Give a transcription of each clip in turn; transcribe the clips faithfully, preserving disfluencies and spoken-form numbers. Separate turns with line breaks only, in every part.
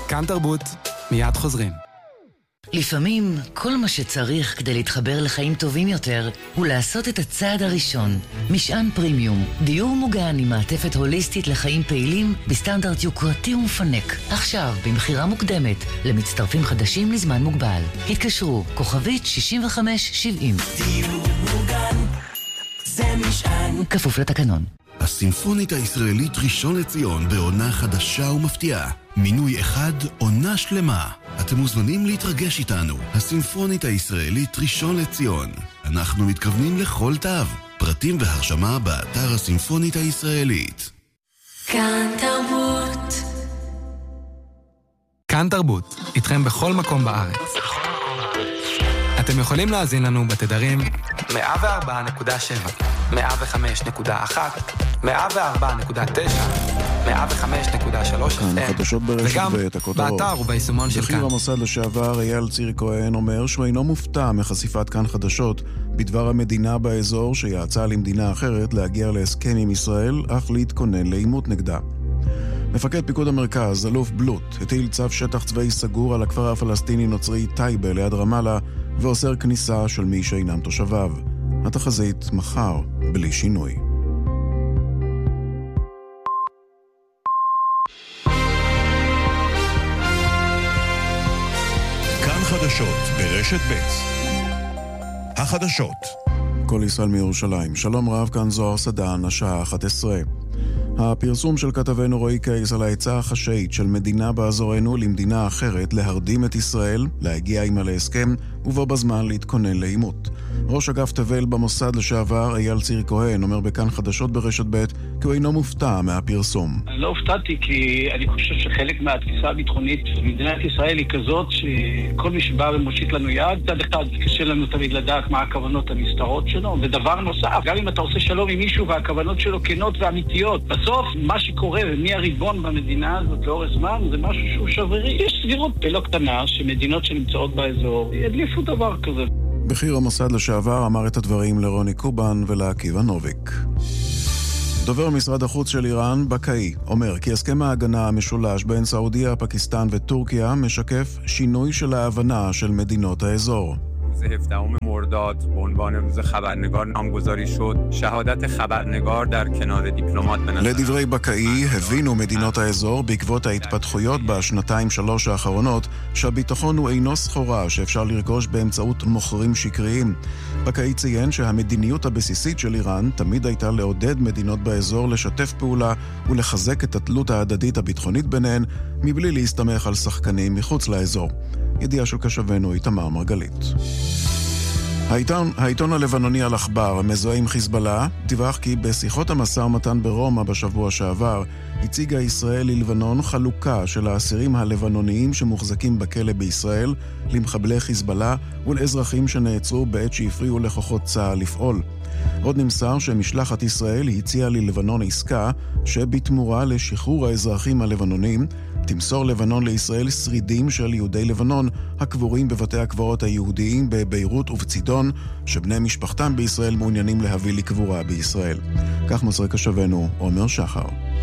כאן תרבות, מיד חוזרים.
לפעמים כל מה שצריך כדי להתחבר לחיים טובים יותר הוא לעשות את הצעד הראשון. משען פרימיום, דיור מוגן עם מעטפת הוליסטית לחיים פעילים בסטנדרט יוקרתי ומפנק. עכשיו במחירה מוקדמת למצטרפים חדשים לזמן מוגבל. התקשרו כוכבית שישים וחמש שבעים.
דיור מוגן זה משען.
כפוף לתקנון.
הסימפונית הישראלית ראשון לציון בעונה חדשה ומפתיעה. מינוי אחד, עונה שלמה. אתם מוזמנים להתרגש איתנו. הסימפונית הישראלית ראשון לציון. אנחנו מתכוונים לכל תו. פרטים והרשמה באתר הסימפונית הישראלית.
כאן תרבות.
כאן תרבות, איתכם בכל מקום בארץ. אתם יכולים להאזין לנו בתדרים מאה וארבע נקודה שבע, מאה וחמש נקודה אחת, מאה וארבע נקודה תשע, מאה וחמש נקודה שלוש וגם באתר וביישומון של כאן.
בכיר המוסד לשעבר אייל צירי כהן אומר שהוא אינו מופתע מחשיפת כאן חדשות בדבר המדינה באזור שיעצה למדינה אחרת להגיע להסכם עם ישראל, אך להתכונן לעימות נגדה. מפקד פיקוד המרכז, אלוף בלוט, הטיל צו שטח צבאי סגור על הכפר הפלסטיני נוצרי טייבה ליד רמאללה ואוסר כניסה של מי שאינם תושביו. התחזית מחר, בלי שינוי.
כאן חדשות ברשת ב'. החדשות.
כל ישראל מירושלים. שלום רב, כאן זוהר סדן, השעה אחת עשרה. הפרסום של כתבנו רועי קייס על ההצעה החשאית של מדינה באזורנו למדינה אחרת להרדים את ישראל, להגיע עימה להסכם ובו בזמן להתכונן לעימות. ראש אגף תבל במוסד לשעבר אייל צירי כהן אומר בכאן חדשות ברשת ב' כי הוא אינו מופתע מהפרסום.
אני לא הופתעתי כי אני חושב שחלק מהתפיסה הביטחונית של מדינת ישראל היא כזאת שכל מי שבא ומושיט לנו יד, צד אחד קשה לנו תמיד לדעת מה הכוונות הנסתרות שלו, ודבר נוסף, גם אם אתה עושה שלום עם מישהו והכוונות שלו כנות ואמיתיות, בסוף מה שקורה ומי הריבון במדינה הזאת לאורך זמן זה משהו שהוא שברי. יש סבירות לא קטנה שמדינות שנמצאות באזור ידליפו דבר כזה.
בכיר המוסד לשעבר אמר את הדברים לרוני קובן ולעקיבא נוביק. דובר משרד החוץ של איראן, בקאי, אומר כי הסכם ההגנה המשולש בין סעודיה, פקיסטן וטורקיה משקף שינוי של ההבנה של מדינות האזור.
هفدهم مرداد به عنوان روز خبرنگار نامگذاری شد. شهادت خبرنگار در کنار دیپلمات به نظر.
לדברי בקאי הבינו מדינות האזור בעקבות ההתפתחויות בשנתיים שלוש האחרונות שהביטחון הוא אינו סחורה שאפשר לרכוש באמצעות מוכרים שקריים. בקאי ציין שהמדיניות הבסיסית של איראן תמיד הייתה לעודד מדינות באזור לשתף פעולה ולחזק את התלות ההדדית הביטחונית ביניהן מבלי להסתמך על שחקנים מחוץ לאזור. ידיעה של קשבנו איתמר מרגלית. העיתון, העיתון הלבנוני אל-אחבר, המזוהה עם חיזבאללה, דיווח כי בשיחות המשא ומתן ברומא בשבוע שעבר, הציגה ישראל ללבנון חלוקה של האסירים הלבנוניים שמוחזקים בכלא בישראל, למחבלי חיזבאללה ולאזרחים שנעצרו בעת שהפריעו לכוחות צה"ל לפעול. עוד נמסר שמשלחת ישראל הציעה ללבנון עסקה שבתמורה לשחרור האזרחים הלבנונים, תמסור לבנון לישראל שרידים של יהודי לבנון הקבורים בבתי הקברות היהודיים בביירות ובצידון, שבני משפחתם בישראל מעוניינים להביא לקבורה בישראל. כך מוסר קשבנו עומר שחר.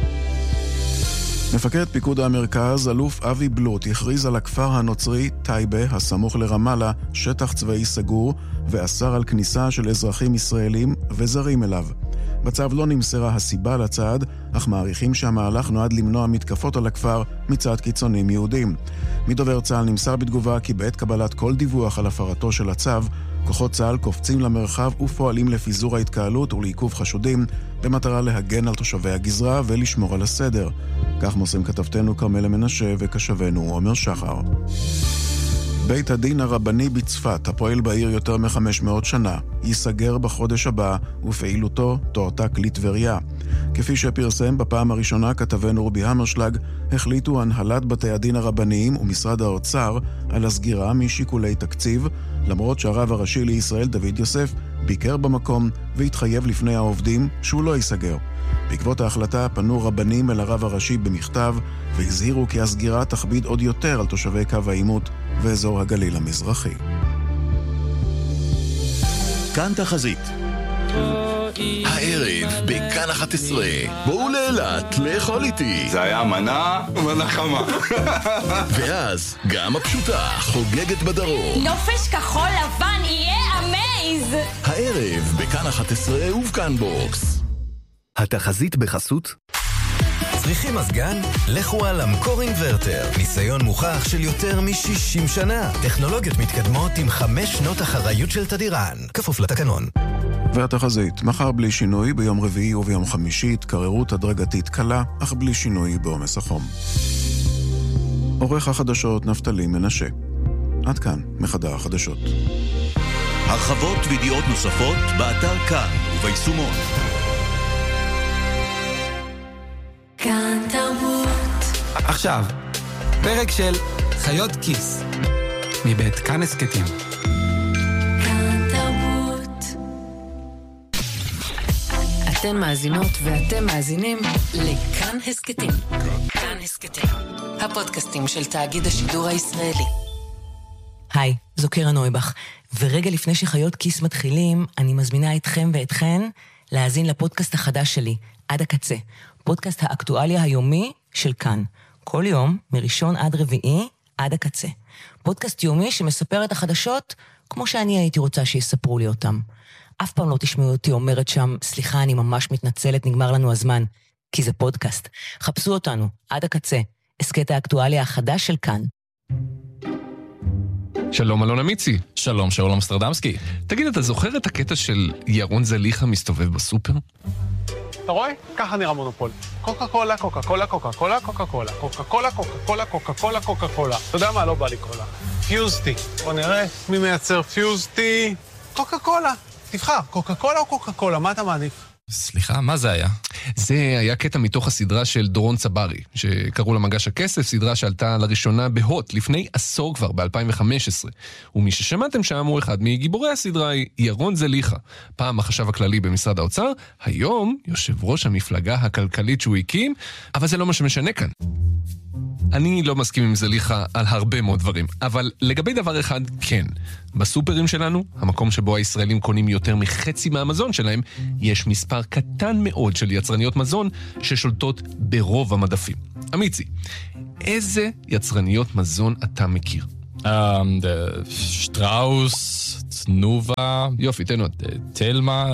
מפקד פיקוד המרכז, אלוף אבי בלוט, הכריז על הכפר הנוצרי טייבה, הסמוך לרמאללה, שטח צבאי סגור, ואסר על כניסה של אזרחים ישראלים וזרים אליו. בצו לא נמסרה הסיבה לצעד, אך מעריכים שהמהלך נועד למנוע מתקפות על הכפר מצד קיצונים יהודים. מדובר צה"ל נמסר בתגובה כי בעת קבלת כל דיווח על הפרתו של הצו, כוחות צה"ל קופצים למרחב ופועלים לפיזור ההתקהלות ולעיכוב חשודים, במטרה להגן על תושבי הגזרה ולשמור על הסדר. כך מוסרים כתבתנו כרמלה מנשה וקשבנו עומר שחר. בית הדין הרבני בצפת, הפועל בעיר יותר מחמש מאות שנה, ייסגר בחודש הבא ופעילותו תועתק לטבריה. כפי שפרסם בפעם הראשונה כתבנו רובי המרשלג, החליטו הנהלת בתי הדין הרבניים ומשרד האוצר על הסגירה משיקולי תקציב, למרות שהרב הראשי לישראל דוד יוסף ביקר במקום והתחייב לפני העובדים שהוא לא ייסגר. בעקבות ההחלטה פנו רבנים אל הרב הראשי במכתב והזהירו כי הסגירה תכביד עוד יותר על תושבי קו העימות ואזור הגליל המזרחי.
כאן תחזית.
הערב בכאן אחת עשרה. בואו לאילת, לאכול איתי.
זה היה מנה ונחמה.
ואז גם הפשוטה חוגגת בדרום.
נופש כחול לבן יהיה אמייז.
הערב בכאן אחת עשרה ובכאן בוקס.
התחזית בחסות צריכים מזגן? לכו על אמקור אינברטר. ניסיון מוכח של יותר מ-שישים שנה. טכנולוגיות מתקדמות עם חמש שנות אחריות של תדירן. כפוף לתקנון.
והתחזית, מחר בלי שינוי, ביום רביעי וביום חמישי התקררות הדרגתית קלה, אך בלי שינוי בעומס החום. עורך החדשות נפתלי מנשה. עד כאן, מחדר החדשות.
הרחבות וידיעות נוספות באתר כאן וביישומון.
כאן תרבות.
עכשיו, פרק של חיות כיס, מבית כאן הסקטים.
כאן תרבות.
אתן מאזינות ואתם מאזינים לכאן הסקטים. כאן הסקטים, הפודקאסטים של תאגיד השידור הישראלי. היי, זו קרן נויבך, ורגע לפני שחיות כיס מתחילים, אני מזמינה אתכם ואתכן להאזין לפודקאסט החדש שלי, עד הקצה. פודקאסט האקטואליה היומי של כאן. כל יום, מראשון עד רביעי, עד הקצה. פודקאסט יומי שמספר את החדשות כמו שאני הייתי רוצה שיספרו לי אותם. אף פעם לא תשמעו אותי אומרת שם, סליחה, אני ממש מתנצלת, נגמר לנו הזמן. כי זה פודקאסט. חפשו אותנו, עד הקצה. הסקט האקטואליה החדש של כאן.
שלום אלון אמיצי.
שלום שאול אמסטרדמסקי.
תגיד, אתה זוכר את הקטע של ירון זליכה מסתובב בסופר?
אתה רואה? ככה נראה מונופול. קוקה קולה, קוקה קולה, קוקה קולה, קוקה קולה, קוקה קולה, קוקה קולה, קוקה קולה, קוקה קולה. אתה יודע מה? לא בא לי קולה. פיוזטי. בוא נראה מי מייצר פיוזטי. קוקה קולה. תבחר, קוקה קולה או קוקה קולה? מה אתה מעדיף?
סליחה, מה זה היה?
זה היה קטע מתוך הסדרה של דורון צברי, שקראו לה מגש הכסף, סדרה שעלתה לראשונה בהוט, לפני עשור כבר, ב-אלפיים וחמש עשרה. ומי ששמעתם שם הוא אחד מגיבורי הסדרה, ירון זליכה. פעם החשב הכללי במשרד האוצר, היום יושב ראש המפלגה הכלכלית שהוא הקים, אבל זה לא מה שמשנה כאן. אני לא מסכים עם זליכה על הרבה מאוד דברים, אבל לגבי דבר אחד, כן. בסופרים שלנו, המקום שבו הישראלים קונים יותר מחצי מהמזון שלהם, יש מספר קטן מאוד של יצרניות מזון ששולטות ברוב המדפים. אמיצי, איזה יצרניות מזון אתה מכיר?
שטראוס, תנובה,
יופי, תן עוד.
תלמה,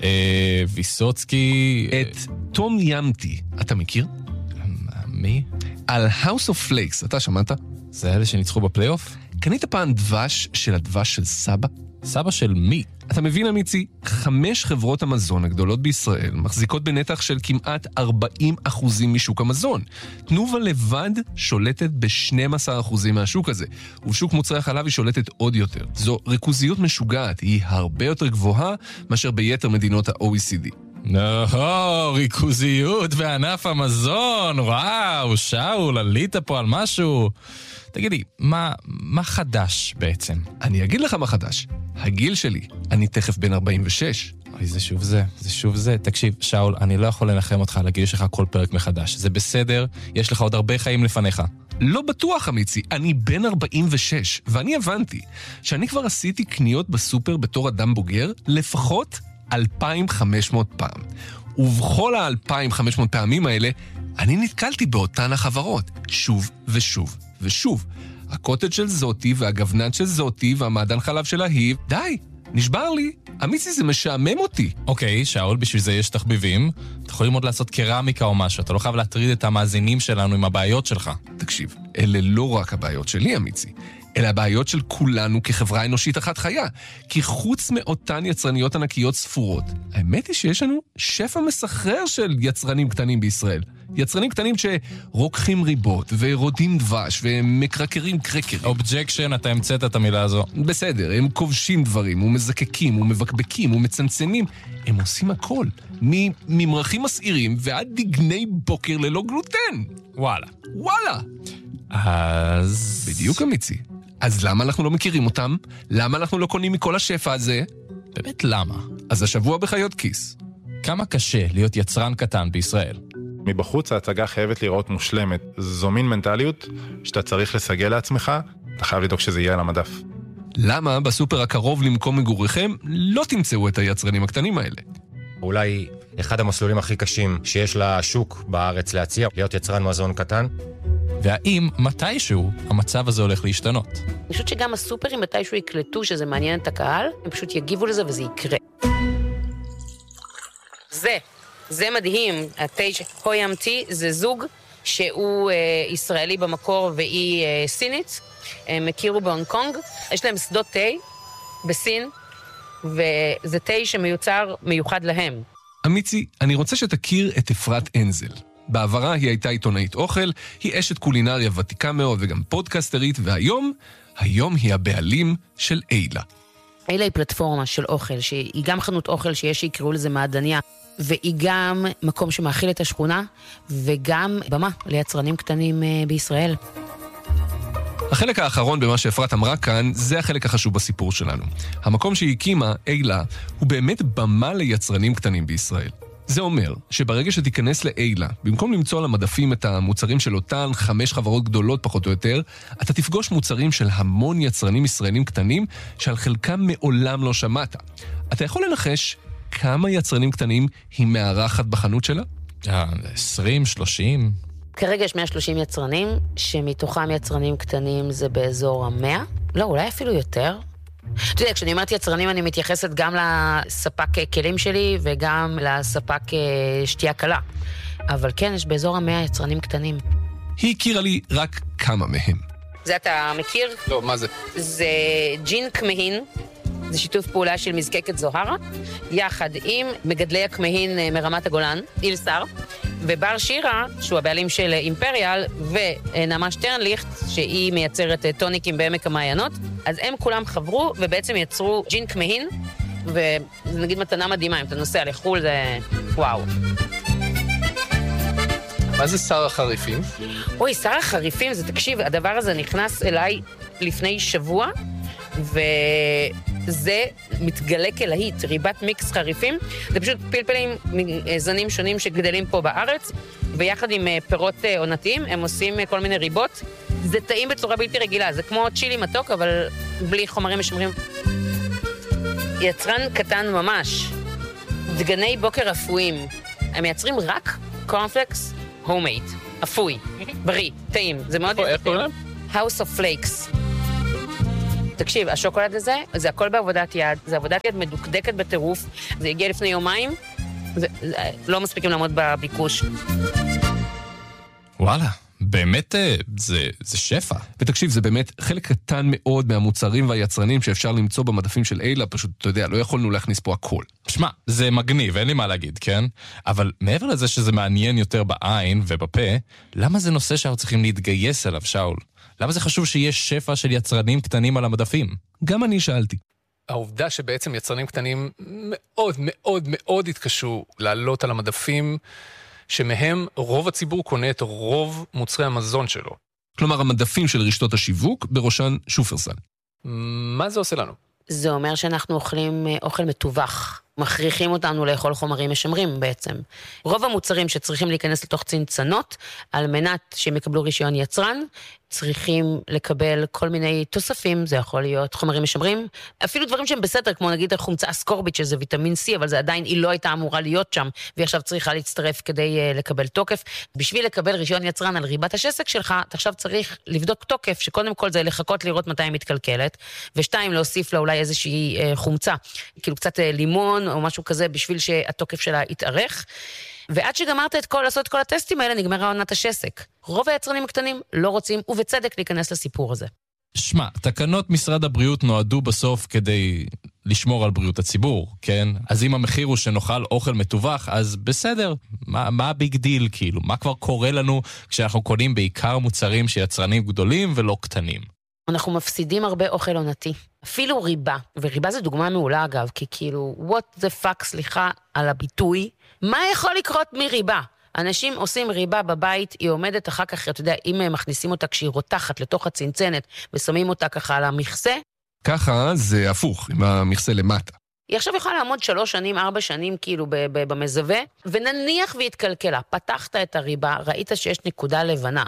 ויסוצקי.
את תום ימתי, אתה מכיר?
מי?
על House of Flakes, אתה שמעת?
זה אלה שניצחו בפלייאוף?
קנית פעם דבש של הדבש של סבא?
סבא של מי?
אתה מבין אמיצי, חמש חברות המזון הגדולות בישראל מחזיקות בנתח של כמעט ארבעים אחוזים משוק המזון. תנובה לבד שולטת ב-שנים עשר אחוזים מהשוק הזה, ובשוק מוצרי החלב היא שולטת עוד יותר. זו ריכוזיות משוגעת, היא הרבה יותר גבוהה מאשר ביתר מדינות ה-או אי סי די.
נו, ריכוזיות בענף המזון, וואו, שאול, עלית פה על משהו. תגידי, מה, מה חדש בעצם?
אני אגיד לך מה חדש. הגיל שלי, אני תכף בן ארבעים ושש.
אוי, זה שוב זה, זה שוב זה. תקשיב, שאול, אני לא יכול לנחם אותך על הגיל שלך כל פרק מחדש. זה בסדר, יש לך עוד הרבה חיים לפניך.
לא בטוח, אמיצי, אני בן ארבעים ושש, ואני הבנתי שאני כבר עשיתי קניות בסופר בתור אדם בוגר, לפחות אלפיים וחמש מאות פעם. ובכל ה-אלפיים וחמש מאות פעמים האלה, אני נתקלתי באותן החברות, שוב ושוב ושוב. הקוטג' של זאתי והגבנן של זאתי והמעדן חלב של ההיב, די, נשבר לי. אמיצי, זה משעמם אותי.
אוקיי, שאול, בשביל זה יש תחביבים. אתה יכול ללמוד לעשות קרמיקה או משהו, אתה לא חייב להטריד את המאזינים שלנו עם הבעיות שלך.
תקשיב, אלה לא רק הבעיות שלי, אמיצי. אלה הבעיות של כולנו כחברה אנושית אחת חיה. כי חוץ מאותן יצרניות ענקיות ספורות, האמת היא שיש לנו שפע מסחרר של יצרנים קטנים בישראל. יצרנים קטנים שרוקחים ריבות, ורודים דבש, ומקרקרים קרקרים.
אובג'קשן, אתה המצאת את המילה הזו.
בסדר, הם כובשים דברים, ומזקקים, ומבקבקים, ומצנצנים. הם עושים הכל. מממרחים מסעירים ועד דגני בוקר ללא גלוטן.
וואלה.
וואלה.
אז...
בדיוק אמיצי. אז למה אנחנו לא מכירים אותם? למה אנחנו לא קונים מכל השפע הזה?
באמת למה?
אז השבוע בחיות כיס.
כמה קשה להיות יצרן קטן בישראל?
מבחוץ ההצגה חייבת לראות מושלמת. זו מין מנטליות שאתה צריך לסגל לעצמך, אתה חייב לדאוג שזה יהיה על המדף.
למה בסופר הקרוב למקום מגוריכם לא תמצאו את היצרנים הקטנים האלה?
אולי אחד המסלולים הכי קשים שיש לשוק בארץ להציע, להיות יצרן מזון קטן.
והאם מתישהו המצב הזה הולך להשתנות?
אני חושבת שגם הסופרים מתישהו יקלטו שזה מעניין את הקהל, הם פשוט יגיבו לזה וזה יקרה. זה, זה מדהים, התה הויאמתי זה זוג שהוא אה, ישראלי במקור והיא אה, סינית, הם הכירו בהונג קונג, יש להם שדות תה בסין, וזה תה שמיוצר מיוחד להם.
אמיצי, אני רוצה שתכיר את אפרת אנזל. בעברה היא הייתה עיתונאית אוכל, היא אשת קולינריה ותיקה מאוד וגם פודקסטרית, והיום, היום היא הבעלים של אילה.
אילה היא פלטפורמה של אוכל, שהיא גם חנות אוכל שיש שיקראו לזה מעדניה, והיא גם מקום שמאכיל את השכונה, וגם במה ליצרנים קטנים בישראל.
החלק האחרון במה שאפרת אמרה כאן, זה החלק החשוב בסיפור שלנו. המקום שהיא הקימה, אילה, הוא באמת במה ליצרנים קטנים בישראל. זה אומר שברגע שתיכנס לאילה, במקום למצוא על המדפים את המוצרים של אותן חמש חברות גדולות פחות או יותר, אתה תפגוש מוצרים של המון יצרנים ישראלים קטנים, שעל חלקם מעולם לא שמעת. אתה יכול לנחש כמה יצרנים קטנים היא מארחת בחנות שלה?
עשרים, שלושים...
כרגע יש מאה ושלושים יצרנים, שמתוכם יצרנים קטנים זה באזור המאה. לא, אולי אפילו יותר. אתה יודע, כשאני אומרת יצרנים, אני מתייחסת גם לספק כלים שלי, וגם לספק שתייה קלה. אבל כן, יש באזור המאה יצרנים קטנים.
היא הכירה לי רק כמה מהם.
זה אתה מכיר?
לא, מה זה?
זה ג'ין כמהין. זה שיתוף פעולה של מזקקת זוהרה, יחד עם מגדלי הכמהין מרמת הגולן, אילסר, ובר שירה, שהוא הבעלים של אימפריאל, ונעמה שטרנליכט, שהיא מייצרת טוניקים בעמק המעיינות. אז הם כולם חברו, ובעצם יצרו ג'ין כמהין, וזה נגיד מתנה מדהימה, אם אתה נוסע לחול, זה וואו.
מה זה שר החריפים?
אוי, שר החריפים, זה תקשיב, הדבר הזה נכנס אליי לפני שבוע, וזה מתגלה כלהיט, ריבת מיקס חריפים. זה פשוט פלפלים זנים שונים שגדלים פה בארץ, ויחד עם פירות עונתיים הם עושים כל מיני ריבות. זה טעים בצורה בלתי רגילה, זה כמו צ'ילי מתוק, אבל בלי חומרים משמרים. יצרן קטן ממש, דגני בוקר אפויים. הם מייצרים רק קורנפלקס הומייד, אפוי, בריא, טעים. זה מאוד יפה.
איך קוראים?
House of Flakes. תקשיב, השוקולד הזה, זה הכל בעבודת יד, זה עבודת יד מדוקדקת בטירוף, זה הגיע לפני יומיים, זה, זה, לא מספיקים לעמוד בביקוש.
וואלה, באמת זה, זה שפע.
ותקשיב, זה באמת חלק קטן מאוד מהמוצרים והיצרנים שאפשר למצוא במדפים של אילה, פשוט, אתה יודע, לא יכולנו להכניס פה הכל.
שמע, זה מגניב, אין לי מה להגיד, כן? אבל מעבר לזה שזה מעניין יותר בעין ובפה, למה זה נושא שאנחנו צריכים להתגייס אליו, שאול? למה זה חשוב שיש שפע של יצרנים קטנים על המדפים?
גם אני שאלתי. העובדה שבעצם יצרנים קטנים מאוד מאוד מאוד התקשו לעלות על המדפים, שמהם רוב הציבור קונה את רוב מוצרי המזון שלו. כלומר, המדפים של רשתות השיווק, בראשן שופרסל. מה זה עושה לנו?
זה אומר שאנחנו אוכלים אוכל מטווח. מכריחים אותנו לאכול חומרים משמרים בעצם. רוב המוצרים שצריכים להיכנס לתוך צנצנות, על מנת שהם יקבלו רישיון יצרן, צריכים לקבל כל מיני תוספים, זה יכול להיות חומרים משמרים, אפילו דברים שהם בסדר, כמו נגיד החומצה אסקורבית, שזה ויטמין C, אבל זה עדיין, היא לא הייתה אמורה להיות שם, והיא עכשיו צריכה להצטרף כדי uh, לקבל תוקף. בשביל לקבל רישיון יצרן על ריבת השסק שלך, אתה עכשיו צריך לבדוק תוקף, שקודם כל זה לחכות לראות מתי היא מתקלקלת, ושתיים, להוסיף לה אולי איזושהי uh, חומצה, כאילו קצת uh, לימון או משהו כזה, בשביל שהתוקף שלה יתארך. ועד שגמרת את כל, לעשות את כל הטסטים האלה, נגמרה עונת השסק. רוב היצרנים הקטנים לא רוצים, ובצדק, להיכנס לסיפור הזה.
שמע, תקנות משרד הבריאות נועדו בסוף כדי לשמור על בריאות הציבור, כן? אז אם המחיר הוא שנאכל אוכל מטווח, אז בסדר. מה, מה הביג דיל, כאילו? מה כבר קורה לנו כשאנחנו קונים בעיקר מוצרים שיצרנים גדולים ולא קטנים?
אנחנו מפסידים הרבה אוכל עונתי. אפילו ריבה, וריבה זה דוגמה מעולה אגב, כי כאילו, what the fuck, סליחה על הביטוי, מה יכול לקרות מריבה? אנשים עושים ריבה בבית, היא עומדת אחר כך, אתה יודע, אם הם מכניסים אותה כשהיא רותחת לתוך הצנצנת, ושמים אותה ככה על המכסה.
ככה זה הפוך, עם המכסה למטה.
היא עכשיו יכולה לעמוד שלוש שנים, ארבע שנים כאילו במזווה, ונניח והתקלקלה, פתחת את הריבה, ראית שיש נקודה לבנה, או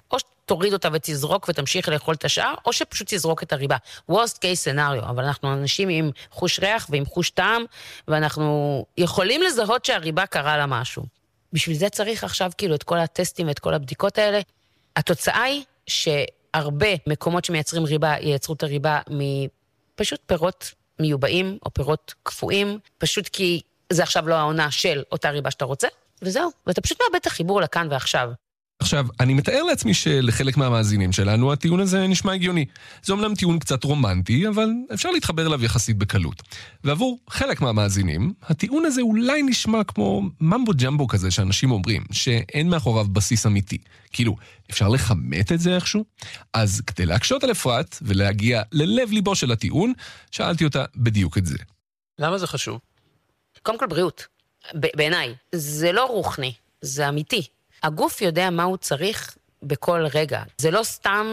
תוריד אותה ותזרוק ותמשיך לאכול את השאר, או שפשוט תזרוק את הריבה. worst case scenario, אבל אנחנו אנשים עם חוש ריח ועם חוש טעם, ואנחנו יכולים לזהות שהריבה קרה לה משהו. בשביל זה צריך עכשיו כאילו את כל הטסטים ואת כל הבדיקות האלה. התוצאה היא שהרבה מקומות שמייצרים ריבה, ייצרו את הריבה מפשוט פירות מיובאים או פירות קפואים, פשוט כי זה עכשיו לא העונה של אותה ריבה שאתה רוצה, וזהו. ואתה פשוט מאבד את החיבור לכאן ועכשיו.
עכשיו, אני מתאר לעצמי שלחלק מהמאזינים שלנו הטיעון הזה נשמע הגיוני. זה אומנם טיעון קצת רומנטי, אבל אפשר להתחבר אליו יחסית בקלות. ועבור חלק מהמאזינים, הטיעון הזה אולי נשמע כמו ממבו ג'מבו כזה שאנשים אומרים, שאין מאחוריו בסיס אמיתי. כאילו, אפשר לחמת את זה איכשהו? אז כדי להקשות על אפרת ולהגיע ללב ליבו של הטיעון, שאלתי אותה בדיוק את זה.
למה זה חשוב?
קודם כל בריאות. בעיניי, זה לא רוחני, זה אמיתי. הגוף יודע מה הוא צריך בכל רגע. זה לא סתם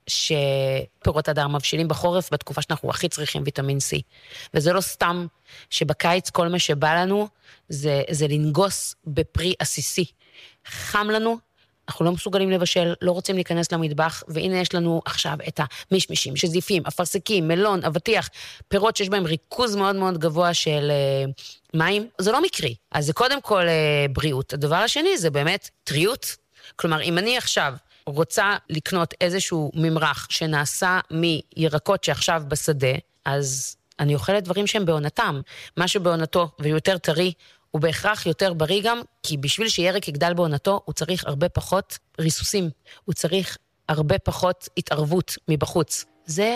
שפירות הדר מבשילים בחורף בתקופה שאנחנו הכי צריכים ויטמין C. וזה לא סתם שבקיץ כל מה שבא לנו זה, זה לנגוס בפרי עסיסי. חם לנו, אנחנו לא מסוגלים לבשל, לא רוצים להיכנס למטבח, והנה יש לנו עכשיו את המשמשים, שזיפים, אפרסקים, מלון, אבטיח, פירות שיש בהם ריכוז מאוד מאוד גבוה של uh, מים, זה לא מקרי. אז זה קודם כל uh, בריאות. הדבר השני זה באמת טריות. כלומר, אם אני עכשיו רוצה לקנות איזשהו ממרח שנעשה מירקות שעכשיו בשדה, אז אני אוכלת דברים שהם בעונתם. מה שבעונתו ויותר טרי, הוא בהכרח יותר בריא גם, כי בשביל שירק יגדל בעונתו, הוא צריך הרבה פחות ריסוסים, הוא צריך הרבה פחות התערבות מבחוץ. זה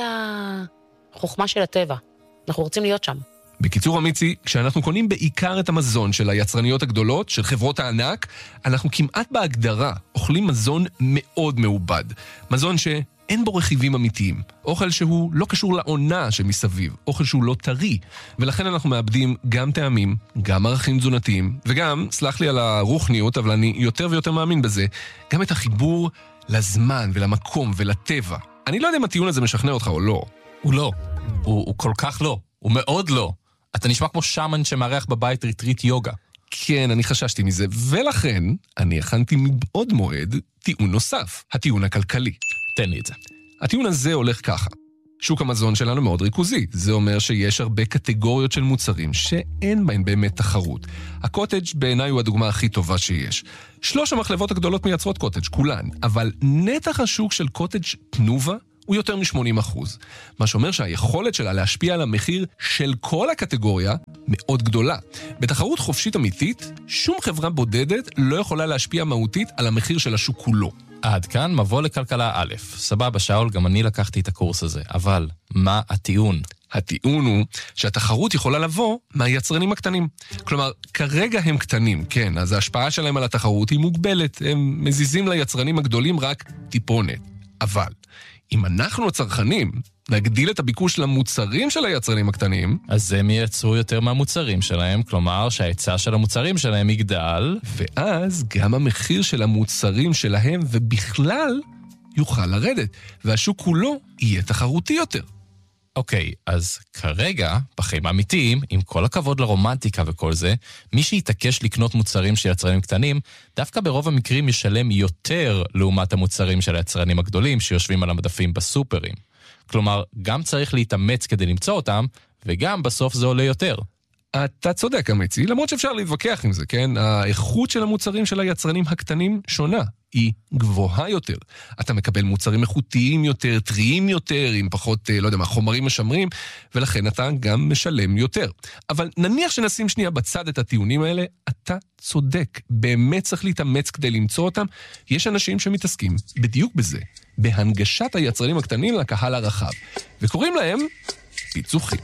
החוכמה של הטבע. אנחנו רוצים להיות שם.
בקיצור אמיצי, כשאנחנו קונים בעיקר את המזון של היצרניות הגדולות, של חברות הענק, אנחנו כמעט בהגדרה אוכלים מזון מאוד מעובד. מזון ש... אין בו רכיבים אמיתיים. אוכל שהוא לא קשור לעונה שמסביב. אוכל שהוא לא טרי. ולכן אנחנו מאבדים גם טעמים, גם ערכים תזונתיים, וגם, סלח לי על הרוחניות, אבל אני יותר ויותר מאמין בזה, גם את החיבור לזמן ולמקום ולטבע. אני לא יודע אם הטיעון הזה משכנע אותך או לא.
הוא לא. הוא, הוא כל כך לא. הוא מאוד לא. אתה נשמע כמו שמן שמארח בבית ריטריט יוגה.
כן, אני חששתי מזה, ולכן אני הכנתי מבעוד מועד טיעון נוסף, הטיעון הכלכלי.
תן לי את זה.
הטיעון הזה הולך ככה. שוק המזון שלנו מאוד ריכוזי. זה אומר שיש הרבה קטגוריות של מוצרים שאין בהן באמת תחרות. הקוטג' בעיניי הוא הדוגמה הכי טובה שיש. שלוש המחלבות הגדולות מייצרות קוטג', כולן, אבל נתח השוק של קוטג' תנובה הוא יותר מ-שמונים אחוז. מה שאומר שהיכולת שלה להשפיע על המחיר של כל הקטגוריה מאוד גדולה. בתחרות חופשית אמיתית, שום חברה בודדת לא יכולה להשפיע מהותית על המחיר של השוק כולו.
עד כאן מבוא לכלכלה א'. סבבה, שאול, גם אני לקחתי את הקורס הזה. אבל מה הטיעון?
הטיעון הוא שהתחרות יכולה לבוא מהיצרנים הקטנים. כלומר, כרגע הם קטנים, כן, אז ההשפעה שלהם על התחרות היא מוגבלת. הם מזיזים ליצרנים הגדולים רק טיפונת. אבל אם אנחנו הצרכנים נגדיל את הביקוש למוצרים של היצרנים הקטנים,
אז הם ייצרו יותר מהמוצרים שלהם, כלומר שההיצע של המוצרים שלהם יגדל,
ואז גם המחיר של המוצרים שלהם ובכלל יוכל לרדת, והשוק כולו יהיה תחרותי יותר.
אוקיי, אז כרגע, בחיים האמיתיים, עם כל הכבוד לרומנטיקה וכל זה, מי שיתעקש לקנות מוצרים של יצרנים קטנים, דווקא ברוב המקרים ישלם יותר לעומת המוצרים של היצרנים הגדולים שיושבים על המדפים בסופרים. כלומר, גם צריך להתאמץ כדי למצוא אותם, וגם בסוף זה עולה יותר.
אתה צודק, אמיצי, למרות שאפשר להתווכח עם זה, כן? האיכות של המוצרים של היצרנים הקטנים שונה. היא גבוהה יותר. אתה מקבל מוצרים איכותיים יותר, טריים יותר, עם פחות, לא יודע מה, חומרים משמרים, ולכן אתה גם משלם יותר. אבל נניח שנשים שנייה בצד את הטיעונים האלה, אתה צודק. באמת צריך להתאמץ כדי למצוא אותם. יש אנשים שמתעסקים בדיוק בזה, בהנגשת היצרנים הקטנים לקהל הרחב, וקוראים להם פיצוחים.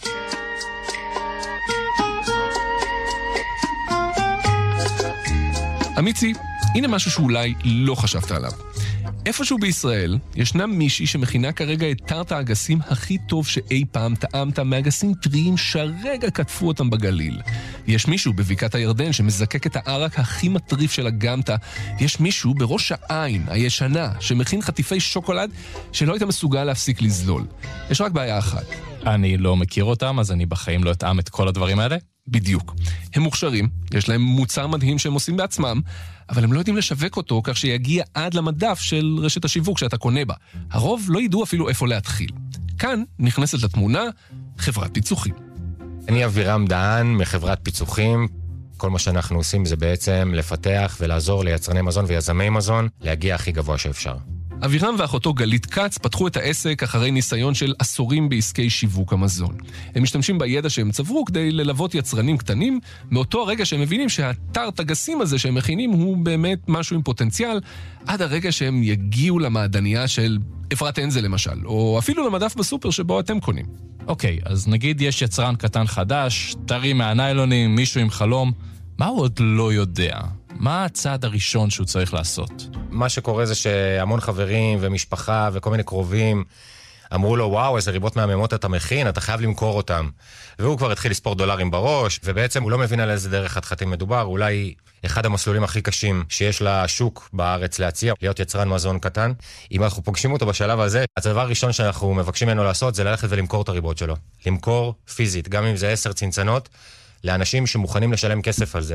אמיצי, הנה משהו שאולי לא חשבת עליו. איפשהו בישראל ישנה מישהי שמכינה כרגע את טרט האגסים הכי טוב שאי פעם טעמת, מאגסים טריים שרגע כתפו אותם בגליל. יש מישהו בבקעת הירדן שמזקק את הערק הכי מטריף של הגמטה. יש מישהו בראש העין הישנה שמכין חטיפי שוקולד שלא היית מסוגל להפסיק לזלול. יש רק בעיה אחת.
אני לא מכיר אותם, אז אני בחיים לא אטעם את כל הדברים האלה.
בדיוק. הם מוכשרים, יש להם מוצר מדהים שהם עושים בעצמם, אבל הם לא יודעים לשווק אותו כך שיגיע עד למדף של רשת השיווק שאתה קונה בה. הרוב לא ידעו אפילו איפה להתחיל. כאן נכנסת לתמונה חברת פיצוחים.
אני אבירם דהן מחברת פיצוחים. כל מה שאנחנו עושים זה בעצם לפתח ולעזור ליצרני מזון ויזמי מזון להגיע הכי גבוה שאפשר.
אבירם ואחותו גלית קץ פתחו את העסק אחרי ניסיון של עשורים בעסקי שיווק המזון. הם משתמשים בידע שהם צברו כדי ללוות יצרנים קטנים, מאותו הרגע שהם מבינים שהתרת הגסים הזה שהם מכינים הוא באמת משהו עם פוטנציאל, עד הרגע שהם יגיעו למעדניה של אפרת אנזל למשל, או אפילו למדף בסופר שבו אתם קונים.
אוקיי, אז נגיד יש יצרן קטן חדש, טרי מהניילונים, מישהו עם חלום, מה הוא עוד לא יודע? מה הצעד הראשון שהוא צריך לעשות?
מה שקורה זה שהמון חברים ומשפחה וכל מיני קרובים אמרו לו, וואו, איזה ריבות מהממות אתה מכין, אתה חייב למכור אותם. והוא כבר התחיל לספור דולרים בראש, ובעצם הוא לא מבין על איזה דרך חתחתים מדובר, אולי אחד המסלולים הכי קשים שיש לשוק בארץ להציע, להיות יצרן מזון קטן. אם אנחנו פוגשים אותו בשלב הזה, הדבר הראשון שאנחנו מבקשים ממנו לעשות זה ללכת ולמכור את הריבות שלו. למכור פיזית, גם אם זה עשר צנצנות, לאנשים שמוכנים לשלם כסף על זה.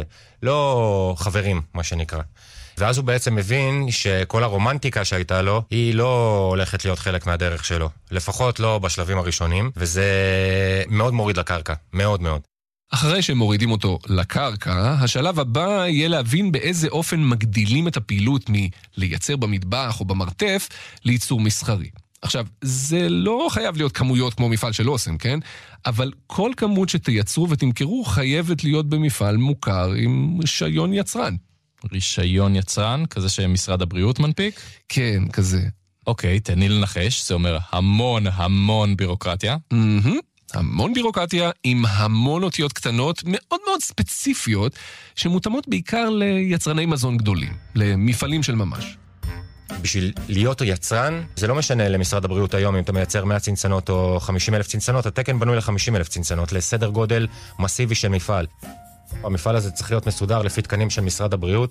לא חברים, מה שנקרא. ואז הוא בעצם מבין שכל הרומנטיקה שהייתה לו, היא לא הולכת להיות חלק מהדרך שלו. לפחות לא בשלבים הראשונים, וזה מאוד מוריד לקרקע. מאוד מאוד.
אחרי שמורידים אותו לקרקע, השלב הבא יהיה להבין באיזה אופן מגדילים את הפעילות מלייצר במטבח או במרתף לייצור מסחרי. עכשיו, זה לא חייב להיות כמויות כמו מפעל של אוסם, כן? אבל כל כמות שתייצרו ותמכרו חייבת להיות במפעל מוכר עם רישיון יצרן.
רישיון יצרן? כזה שמשרד הבריאות מנפיק?
כן, כזה.
אוקיי, תני לנחש, זה אומר המון המון בירוקרטיה.
Mm-hmm. המון בירוקרטיה עם המון אותיות קטנות מאוד מאוד ספציפיות שמותאמות בעיקר ליצרני מזון גדולים, למפעלים של ממש.
בשביל להיות יצרן, זה לא משנה למשרד הבריאות היום אם אתה מייצר מאה צנצנות או חמישים אלף צנצנות, התקן בנוי ל-חמישים אלף צנצנות, לסדר גודל מסיבי של מפעל. המפעל הזה צריך להיות מסודר לפי תקנים של משרד הבריאות,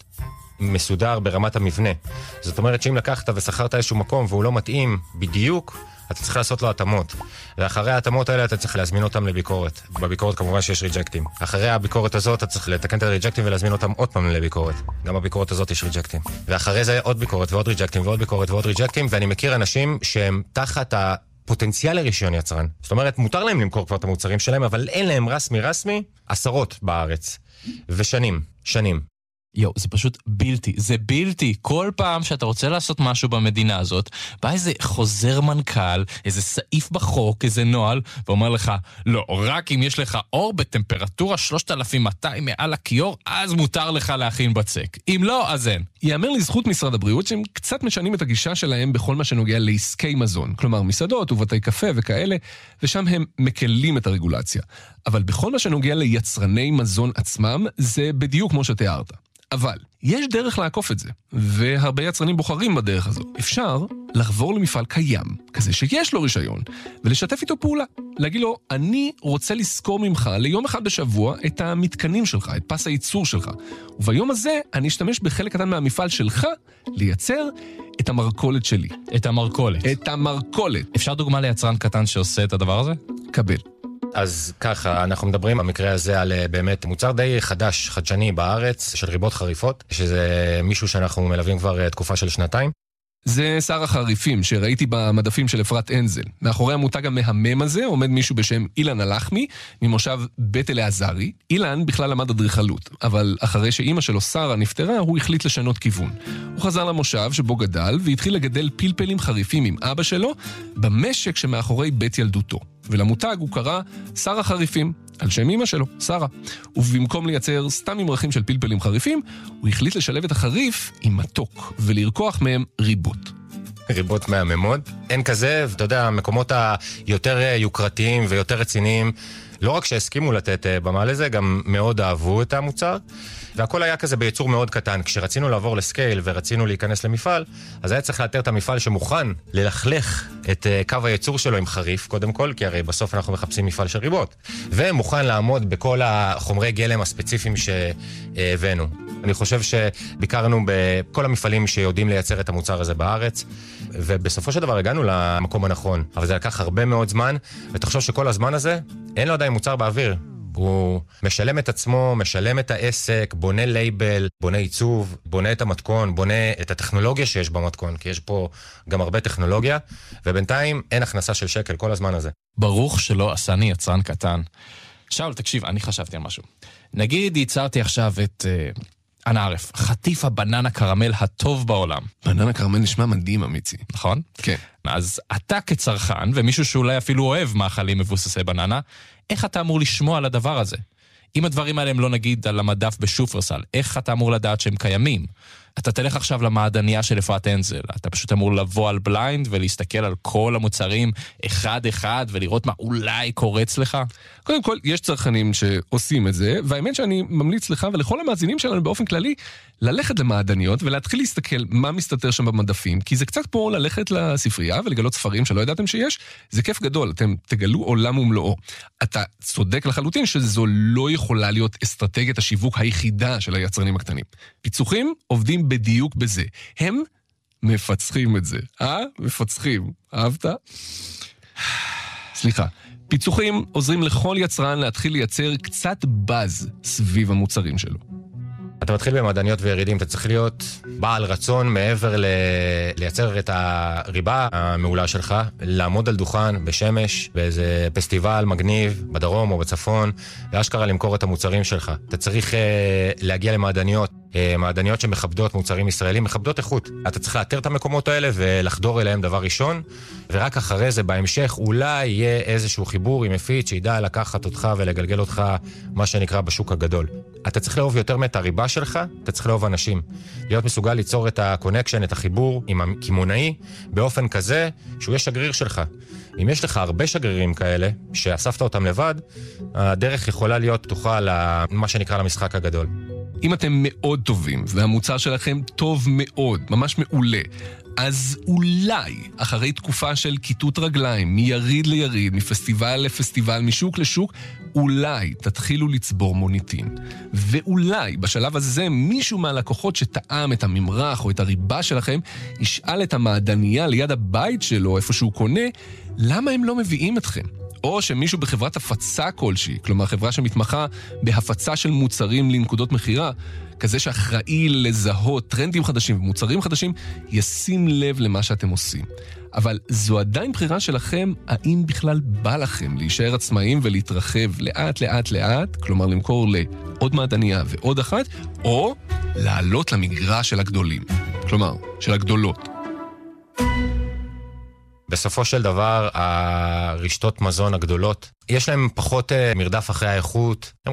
מסודר ברמת המבנה. זאת אומרת שאם לקחת ושכרת איזשהו מקום והוא לא מתאים בדיוק, אתה צריך לעשות לו התאמות. ואחרי ההתאמות האלה אתה צריך להזמין אותם לביקורת. בביקורת כמובן שיש ריג'קטים. אחרי הביקורת הזאת אתה צריך לתקן את הריג'קטים ולהזמין אותם עוד פעם לביקורת. גם בביקורת הזאת יש ריג'קטים. ואחרי זה עוד ביקורת ועוד ריג'קטים ועוד ביקורת ועוד ריג'קטים, ואני מכיר אנשים שהם תחת הפוטנציאל לרישיון יצרן. זאת אומרת, מותר להם למכור כבר את המוצרים שלהם, אבל אין להם רסמי רסמי עשרות בארץ. ושנים, שנים.
יו, זה פשוט בלתי, זה בלתי. כל פעם שאתה רוצה לעשות משהו במדינה הזאת, בא איזה חוזר מנכ"ל, איזה סעיף בחוק, איזה נועל, ואומר לך, לא, רק אם יש לך אור בטמפרטורה שלושת אלפים מאתיים מעל הכיור, אז מותר לך להכין בצק. אם לא, אז אין.
יאמר לזכות משרד הבריאות שהם קצת משנים את הגישה שלהם בכל מה שנוגע לעסקי מזון, כלומר מסעדות ובתי קפה וכאלה, ושם הם מקלים את הרגולציה. אבל בכל מה שנוגע ליצרני מזון עצמם, זה בדיוק כמו שתיארת. אבל יש דרך לעקוף את זה, והרבה יצרנים בוחרים בדרך הזו. אפשר לחבור למפעל קיים, כזה שיש לו רישיון, ולשתף איתו פעולה. להגיד לו, אני רוצה לזכור ממך ליום אחד בשבוע את המתקנים שלך, את פס הייצור שלך. וביום הזה אני אשתמש בחלק קטן מהמפעל שלך לייצר את המרקולת שלי.
את המרקולת.
את המרקולת.
אפשר דוגמה ליצרן קטן שעושה את הדבר הזה?
קבל.
אז ככה, אנחנו מדברים במקרה הזה על באמת מוצר די חדש, חדשני בארץ, של ריבות חריפות, שזה מישהו שאנחנו מלווים כבר תקופה של שנתיים.
זה שר החריפים שראיתי במדפים של אפרת אנזל. מאחורי המותג המהמם הזה עומד מישהו בשם אילן הלחמי, ממושב בית אלעזרי. אילן בכלל למד אדריכלות, אבל אחרי שאימא שלו שרה נפטרה, הוא החליט לשנות כיוון. הוא חזר למושב שבו גדל, והתחיל לגדל פלפלים חריפים עם אבא שלו, במשק שמאחורי בית ילדותו. ולמותג הוא קרא שר החריפים, על שם אמא שלו, שרה. ובמקום לייצר סתם ממרחים של פלפלים חריפים, הוא החליט לשלב את החריף עם מתוק, ולרקוח מהם ריבות.
ריבות מהממות. אין כזה, ואתה יודע, המקומות היותר יוקרתיים ויותר רציניים, לא רק שהסכימו לתת במה לזה, גם מאוד אהבו את המוצר. והכל היה כזה ביצור מאוד קטן. כשרצינו לעבור לסקייל ורצינו להיכנס למפעל, אז היה צריך לאתר את המפעל שמוכן ללכלך את קו הייצור שלו עם חריף, קודם כל, כי הרי בסוף אנחנו מחפשים מפעל של ריבות. ומוכן לעמוד בכל החומרי גלם הספציפיים שהבאנו. אני חושב שביקרנו בכל המפעלים שיודעים לייצר את המוצר הזה בארץ, ובסופו של דבר הגענו למקום הנכון. אבל זה לקח הרבה מאוד זמן, ותחשוב שכל הזמן הזה אין לו עדיין מוצר באוויר. הוא משלם את עצמו, משלם את העסק, בונה לייבל, בונה עיצוב, בונה את המתכון, בונה את הטכנולוגיה שיש במתכון, כי יש פה גם הרבה טכנולוגיה, ובינתיים אין הכנסה של שקל כל הזמן הזה.
ברוך שלא עשני יצרן קטן. שאול, תקשיב, אני חשבתי על משהו. נגיד, ייצרתי עכשיו את... Uh... אנא ערף, חטיף הבננה קרמל הטוב בעולם.
בננה קרמל נשמע מדהים, אמיצי.
נכון?
כן.
אז אתה כצרכן, ומישהו שאולי אפילו אוהב מאכלים מבוססי בננה, איך אתה אמור לשמוע על הדבר הזה? אם הדברים האלה הם לא נגיד על המדף בשופרסל, איך אתה אמור לדעת שהם קיימים? אתה תלך עכשיו למעדניה של אפרת אנזל, אתה פשוט אמור לבוא על בליינד ולהסתכל על כל המוצרים אחד אחד ולראות מה אולי קורץ לך?
קודם כל, יש צרכנים שעושים את זה, והאמת שאני ממליץ לך ולכל המאזינים שלנו באופן כללי, ללכת למעדניות ולהתחיל להסתכל מה מסתתר שם במדפים, כי זה קצת פה ללכת לספרייה ולגלות ספרים שלא ידעתם שיש, זה כיף גדול, אתם תגלו עולם ומלואו. אתה צודק לחלוטין שזו לא יכולה להיות אסטרטגיית השיווק היחידה של היצרנים הקטנים. פיצוחים עובדים בדיוק בזה. הם מפצחים את זה. אה? מפצחים. אהבת? סליחה. פיצוחים עוזרים לכל יצרן להתחיל לייצר קצת בז סביב המוצרים שלו.
אתה מתחיל במעדניות וירידים, אתה צריך להיות בעל רצון מעבר ל... לייצר את הריבה המעולה שלך, לעמוד על דוכן בשמש, באיזה פסטיבל מגניב, בדרום או בצפון, ואשכרה למכור את המוצרים שלך. אתה צריך uh, להגיע למעדניות, uh, מעדניות שמכבדות מוצרים ישראלים, מכבדות איכות. אתה צריך לאתר את המקומות האלה ולחדור אליהם דבר ראשון, ורק אחרי זה בהמשך אולי יהיה איזשהו חיבור עם מפיץ שידע לקחת אותך ולגלגל אותך מה שנקרא בשוק הגדול. אתה צריך לאהוב יותר את הריבה שלך, אתה צריך לאהוב אנשים. להיות מסוגל ליצור את הקונקשן, את החיבור עם הכימונאי, באופן כזה שהוא יהיה שגריר שלך. אם יש לך הרבה שגרירים כאלה, שאספת אותם לבד, הדרך יכולה להיות פתוחה למה שנקרא למשחק הגדול.
אם אתם מאוד טובים, והמוצר שלכם טוב מאוד, ממש מעולה, אז אולי, אחרי תקופה של כיתות רגליים, מיריד ליריד, מפסטיבל לפסטיבל, משוק לשוק, אולי תתחילו לצבור מוניטין. ואולי, בשלב הזה, מישהו מהלקוחות שטעם את הממרח או את הריבה שלכם, ישאל את המעדניה ליד הבית שלו, איפה שהוא קונה, למה הם לא מביאים אתכם? או שמישהו בחברת הפצה כלשהי, כלומר חברה שמתמחה בהפצה של מוצרים לנקודות מחירה, כזה שאחראי לזהות טרנדים חדשים ומוצרים חדשים, ישים לב למה שאתם עושים. אבל זו עדיין בחירה שלכם, האם בכלל בא לכם להישאר עצמאים ולהתרחב לאט לאט לאט, כלומר למכור לעוד מעדניה ועוד אחת, או לעלות למגרש של הגדולים, כלומר של הגדולות.
בסופו של דבר, הרשתות מזון הגדולות, יש להם פחות מרדף אחרי האיכות, הם